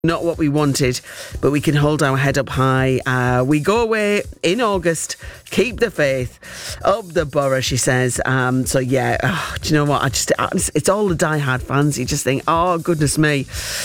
Not what we wanted, but we can hold our head up high. We go away in August. Keep the faith. Up the borough, she says. So yeah, do you know what? It's all the diehard fans. You just think, oh goodness me.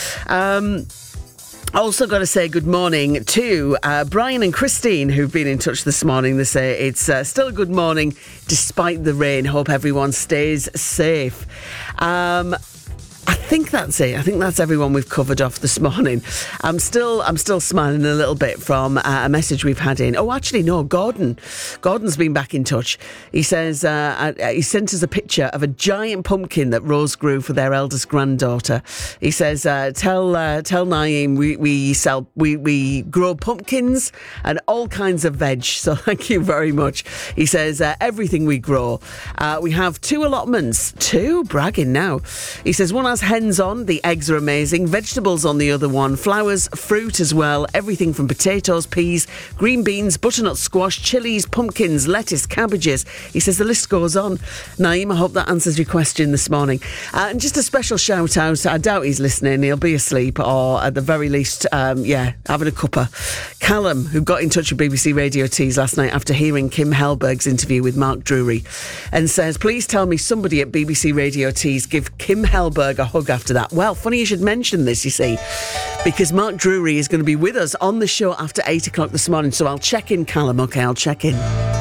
Also got to say good morning to Brian and Christine, who've been in touch this morning. They say it's still a good morning despite the rain. Hope everyone stays safe. I think that's it. I think that's everyone we've covered off this morning. I'm still smiling a little bit from a message we've had in. Oh, actually, no, Gordon's been back in touch. He says he sent us a picture of a giant pumpkin that Rose grew for their eldest granddaughter. He says, tell Naeem we grow pumpkins and all kinds of veg. So thank you very much. He says everything we grow. We have 2 allotments. 2 bragging now. He says one has hens on, the eggs are amazing, vegetables on the other one, flowers, fruit as well, everything from potatoes, peas, green beans, butternut squash, chilies, pumpkins, lettuce, cabbages. He says the list goes on. Naeem, I hope that answers your question this morning. And just a special shout out, I doubt he's listening, he'll be asleep, or at the very least, having a cuppa. Callum, who got in touch with BBC Radio Tees last night after hearing Kim Hellberg's interview with Mark Drury, and says, please tell me somebody at BBC Radio Tees give Kim Hellberg a hug after that. Well, funny you should mention this, you see, because Mark Drury is going to be with us on the show after 8 o'clock this morning. So I'll check in, Callum. Okay, I'll check in.